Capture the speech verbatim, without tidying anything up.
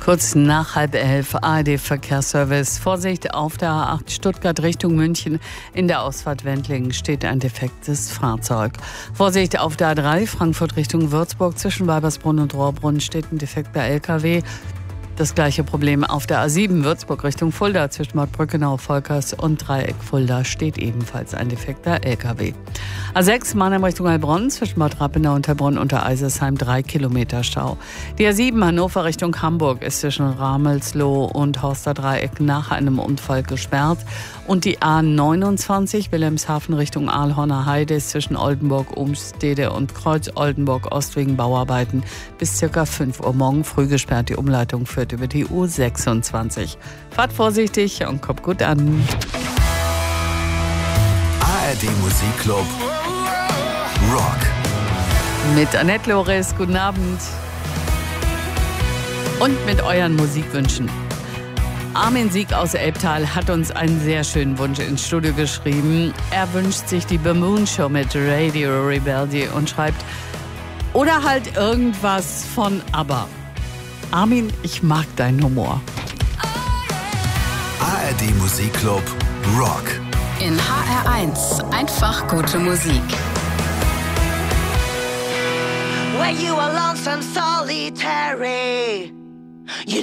Kurz nach halb elf, A R D-Verkehrsservice. Vorsicht, auf der A acht Stuttgart Richtung München. In der Ausfahrt Wendlingen steht ein defektes Fahrzeug. Vorsicht, auf der A drei Frankfurt Richtung Würzburg. Zwischen Weibersbrunn und Rohrbrunn steht ein defekter L K W. Das gleiche Problem auf der A sieben Würzburg Richtung Fulda. Zwischen Bad Brückenau, Volkers und Dreieck Fulda steht ebenfalls ein defekter L K W. A sechs Mannheim Richtung Heilbronn. Zwischen Bad Rappenau und Heilbronn unter Eisersheim drei Kilometer Stau. Die A sieben Hannover Richtung Hamburg ist zwischen Ramelsloh und Horster Dreieck nach einem Unfall gesperrt. Und die A neunundzwanzig Wilhelmshaven Richtung Aalhorner Heide ist zwischen Oldenburg, Umstede und Kreuz Oldenburg Ost wegen Bauarbeiten bis ca. fünf Uhr morgen früh gesperrt. Die Umleitung führt über die U sechsundzwanzig. Fahrt vorsichtig und kommt gut an. A R D Musikclub Rock. Mit Annette Loris, guten Abend. Und mit euren Musikwünschen. Armin Sieg aus Elbtal hat uns einen sehr schönen Wunsch ins Studio geschrieben. Er wünscht sich die Bamoon Show mit Radio Rebellion und schreibt, oder halt irgendwas von ABBA. Armin, ich mag deinen Humor. A R D Musikclub Rock. In H R eins einfach gute Musik. When you are lonesome, solitary. You